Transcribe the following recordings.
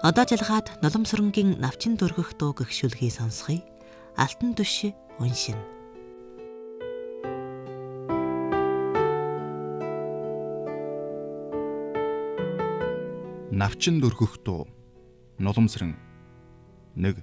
Одоо жалгаад нулам сүрэнгийн навчин дөргөх дуу гэгшүүлгийг сонсгоё. Алтан түши уншин. Навчин дөргөх дуу нуламсран 1.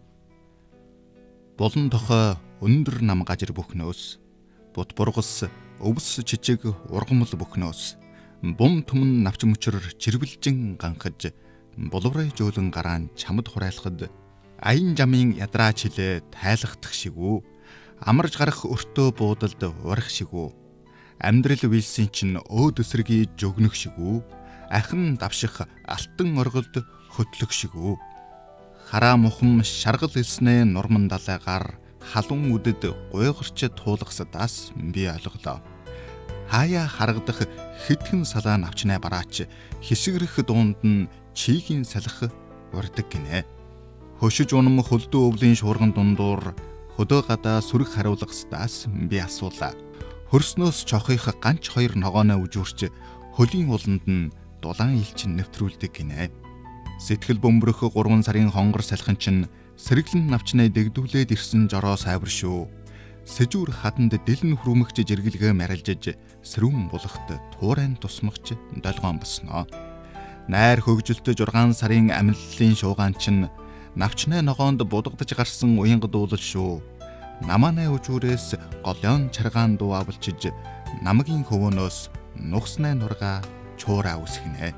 Болон тохой өндөр нам гажир бүхнөөс бут бургас өвс чичиг ургамал бүхнөөс бум түмэн навч мөчөр чирвэлжин ганхаж булврай жөөлөн гараан чамд хурайлахад аян жамын ядраа чилээ тайлахдах шигүү амарж гарах өртөө буудалд урах шигүү амьдрал вилсэн чин өөд өсрөгийн жөгнөх шигүү ахин давших алтан орголд хөтлөх шигүү хараа мухам шаргал элснээ нурман далайгаар халуун үдэд гойгорч туулгасадаас би ойлголоо. Хаяа харагдах хитгэн салаа навчнаа бараач хишгэрэх дуунд нь чигийн салхи урдаг гинэ. Хөшөж унам хөлдөө өвлийн шуурган дундуур хөдөө гадаа сүрэг хариулгасдаас би асуулаа. Хөрснөөс чохих ганч хоёр ногооноо үжүүрч хөлийн уланд нь дулаан илчин нэвтрүүлдэг гинэ. Сэтгэл бөмбөрөх 3 сарын хонгор салхин чинь сэргэлэн навчнаа дэгдүүлээд ирсэн жороо сайвар шүү. Сэжүүр хаданд дэлэн хүрүмэгч жиргэлгээ марилжиж сэрүүн булахт туурайн тусмагч долгоон босноо. Найр хөгжилтөж 6 сарын амиллалын шуугаан чинь навчнаа ногоонд будагдаж гарсан уянга дуулал шүү. Намаанай үжүүрээс голёон чаргаан дуу авалчиж намгийн хөвөнөөс нухснай нурга чуураа үсгэнэ.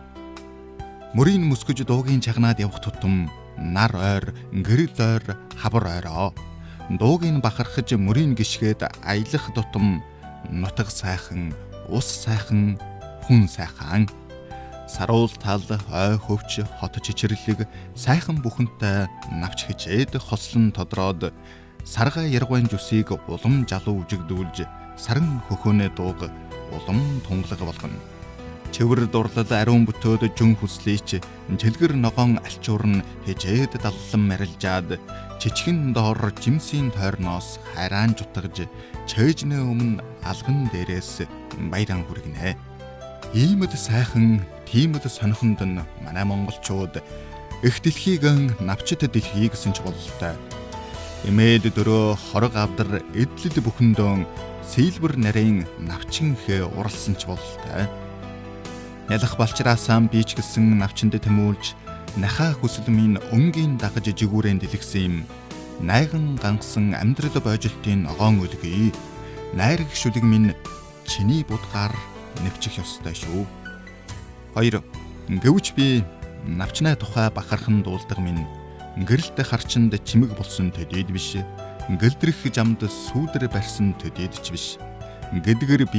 Мөрийн мөсгөж дуугийн чагнаад явах тутам нар ойр, гэрэл ойр, хабар ойроо. Дуугийн бахархаж мөрийн гიშгээд аялах тутам нутаг сайхан, ус сайхан, хүн сайхан. Саруул тал, ой хөвч, хот чичирлэг сайхан бүхэнтэй навч хичээд хослон тодроод сарга яргуун зүсийг улам жалуу үжигдүүлж саран хөхөөнөө дууг улам тунгалга болгоно. Чивэр дурлал ариун бүтөөд жүн хүслийч чэлгэр ногоон алчуурн хижээд даллан марилжаад чичгэн доор жимсийн тойрноос хайраан жутгаж чэйжнээ өмнө алган дээрээс баяран хүргэнэ. Иймд сайхан, тиймд сонихонд нь манай монголчууд их дэлхийг навчит дэлхий гэсэн ч бололтой. Эмээд дөрөө хорог авдар эдлэл бүхэндөө сэлбэр нарийн навчинхэ уралсан ч бололтой. Ялах балчраасаа бич гисэн навчинд тэмүүлж нахаа хүсэл минь өнгийн дагаж жигүүрэн дэлгсэн юм. Найган гангасан амьдрал бойжилтын ногоон үлгий. Найр гişүлэг минь чиний будгаар нэвчих ёстой шүү. 2. Гэвч би навчнаа тухай бахархан дуулдаг минь гэрэлтэй харчинд чимэг болсон төдийд биш. Гэлдрэх жамд сүүдэр барьсан төдийд ч биш. Гэдгэр би